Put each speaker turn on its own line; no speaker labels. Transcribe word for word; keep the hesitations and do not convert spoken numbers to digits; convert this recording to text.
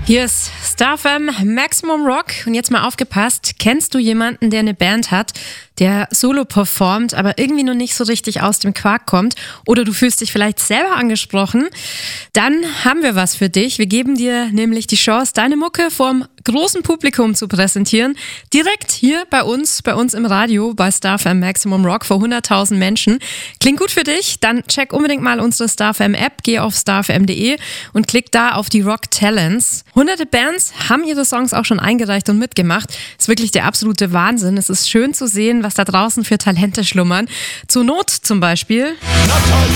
Hier ist Star F M Maximum Rock und jetzt mal aufgepasst, kennst du jemanden, der eine Band hat, der solo performt, aber irgendwie noch nicht so richtig aus dem Quark kommt oder du fühlst dich vielleicht selber angesprochen? Dann haben wir was für dich. Wir geben dir nämlich die Chance, deine Mucke vorm großen Publikum zu präsentieren. Direkt hier bei uns, bei uns im Radio, bei Star F M Maximum Rock vor hunderttausend Menschen. Klingt gut für dich? Dann check unbedingt mal unsere Star F M App, geh auf star f m punkt d e und klick da auf die Rock Talents. Hunderte Bands haben ihre Songs auch schon eingereicht und mitgemacht. Ist wirklich der absolute Wahnsinn. Es ist schön zu sehen, was da draußen für Talente schlummern. Zur Not zum Beispiel.
Na toll,